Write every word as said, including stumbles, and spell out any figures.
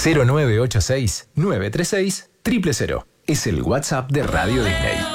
cero nueve ocho seis, nueve tres seis, cero cero cero. Es el WhatsApp de Radio Disney.